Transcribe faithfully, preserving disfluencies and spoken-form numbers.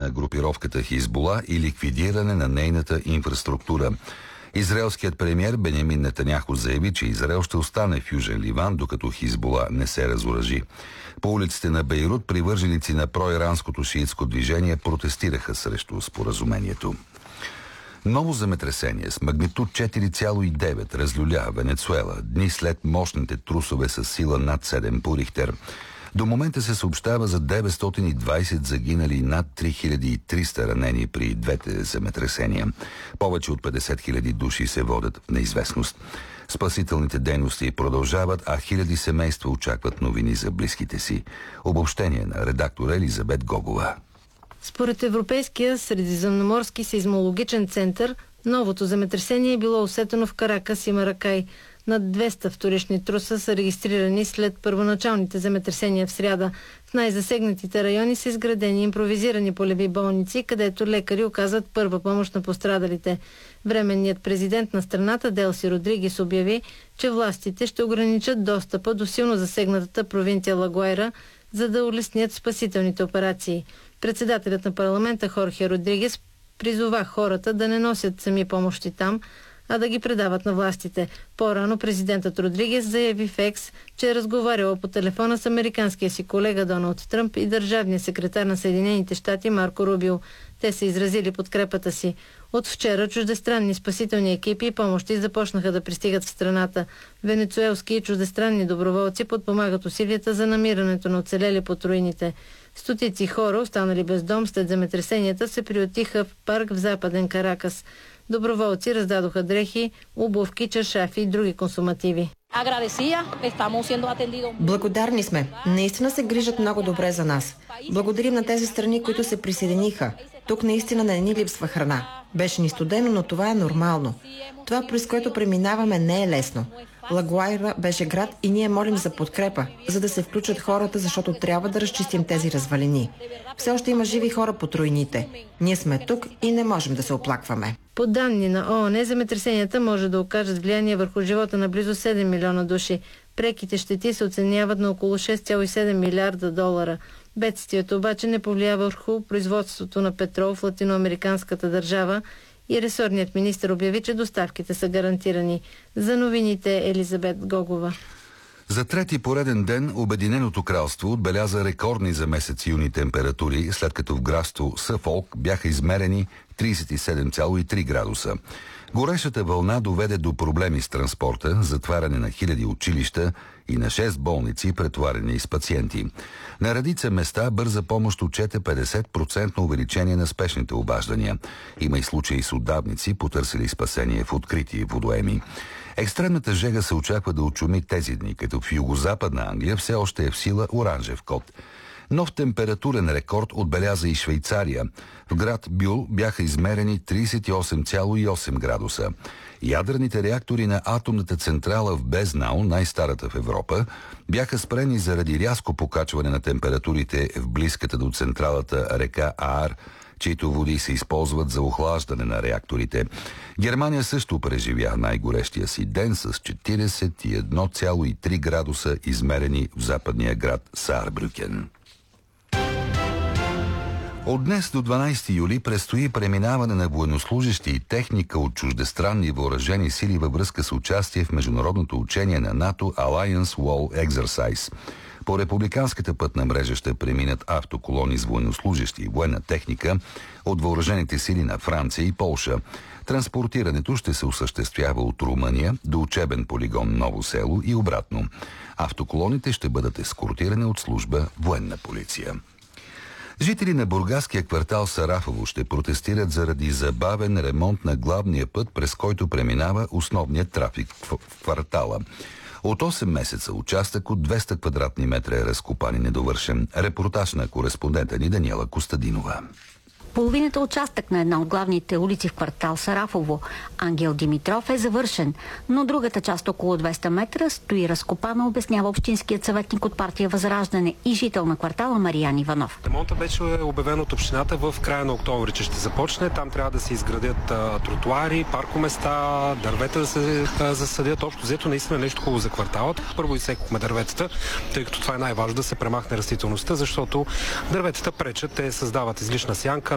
на групировката Хизбула и ликвидиране на нейната инфраструктура. Израелският премиер Бенямин Нетаняху заяви, че Израел ще остане в Южен Ливан, докато Хизбула не се разоръжи. По улиците на Бейрут привърженици на проиранското шиитско движение протестираха срещу споразумението. Ново земетресение с магнитуд четири цяло и девет разлюля Венецуела, дни след мощните трусове с сила над седем по Рихтер. До момента се съобщава за деветстотин и двадесет загинали и над три хиляди и триста ранени при двете земетресения. Повече от петдесет хиляди души се водят в неизвестност. Спасителните дейности продължават, а хиляди семейства очакват новини за близките си. Обобщение на редактора Елизабет Гогова. Според Европейския средиземноморски сейзмологичен център, новото земетресение е било усетено в Каракас и Маракай. Над двеста вторични труса са регистрирани след първоначалните земетресения в сряда. В най-засегнатите райони са изградени импровизирани полеви болници, където лекари оказват първа помощ на пострадалите. Временният президент на страната Делси Родригес обяви, че властите ще ограничат достъпа до силно засегнатата провинция Лагуайра, за да улеснят спасителните операции. Председателят на парламента Хорхе Родригес призова хората да не носят сами помощи там, а да ги предават на властите. По-рано президентът Родригес заяви в Екс, че е разговаряла по телефона с американския си колега Доналд Тръмп и държавния секретар на Съединените щати Марко Рубио. Те са изразили подкрепата си. От вчера чуждестранни спасителни екипи и помощи започнаха да пристигат в страната. Венецуелски и чуждестранни доброволци подпомагат усилията за намирането на оцелели под руините. Стотици хора, останали без дом след земетресенията, се приютиха в парк в западен Каракас. Доброволци раздадоха дрехи, обувки, чаршафи и други консумативи. Благодарни сме. Наистина се грижат много добре за нас. Благодарим на тези страни, които се присъединиха. Тук наистина не ни липсва храна. Беше ни студено, но това е нормално. Това, през което преминаваме, не е лесно. Лагуайра беше град и ние молим за подкрепа, за да се включат хората, защото трябва да разчистим тези развалини. Все още има живи хора под руините. Ние сме тук и не можем да се оплакваме. По данни на ООН, земетресенията може да окажат влияние върху живота на близо седем милиона души. Преките щети се оценяват на около шест цяло и седем милиарда долара. Бедствието обаче не повлия върху производството на петрол в латиноамериканската държава и ресорният министър обяви, че доставките са гарантирани. За новините Елизабет Гогова. За трети пореден ден Обединеното кралство отбеляза рекордни за месец юни температури, след като в градство Съфолк бяха измерени тридесет и седем цяло и три градуса. Горещата вълна доведе до проблеми с транспорта, затваряне на хиляди училища и на шест болници, претоварени с пациенти. На редица места бърза помощ отчете петдесет процента увеличение на спешните обаждания. Има и случаи с удавници, потърсили спасение в открити водоеми. Екстремната жега се очаква да очуми тези дни, като в югозападна Англия все още е в сила оранжев код. Нов температурен рекорд отбеляза и Швейцария. В град Бюл бяха измерени тридесет и осем цяло и осем градуса. Ядрените реактори на атомната централа в Безнау, най-старата в Европа, бяха спрени заради рязко покачване на температурите в близката до централата река Аар, чието води се използват за охлаждане на реакторите. Германия също преживя най-горещия си ден с четиридесет и едно цяло и три градуса, измерени в западния град Саарбрюкен. От днес до дванадесети юли предстои преминаване на военнослужащи и техника от чуждестранни въоръжени сили във връзка с участие в международното учение на НАТО Alliance Wall Exercise. По републиканската пътна мрежа ще преминат автоколони с военнослужащи и военна техника от въоръжените сили на Франция и Полша. Транспортирането ще се осъществява от Румъния до учебен полигон Ново село и обратно. Автоколоните ще бъдат ескортирани от служба военна полиция. Жители на бургаския квартал Сарафово ще протестират заради забавен ремонт на главния път, през който преминава основният трафик в квартала. От осем месеца участък от двеста квадратни метра е разкопан и недовършен. Репортаж на кореспондента ни Даниела Костадинова. Половината участък на една от главните улици в квартал Сарафово, Ангел Димитров, е завършен, но другата част около двеста метра стои разкопана, обяснява общинският съветник от партия Възраждане и жител на квартала Мариан Иванов. Ремонтът беше обявен от общината в края на октомври, че ще започне. Там трябва да се изградят а, тротуари, паркоместа, дървета да се а, засадят. Общо взето наистина нещо хубаво за квартала. Първо изсекохме дърветата, тъй като това е най-важно, да се премахне растителността, защото дърветата пречат, те създават излишна сянка.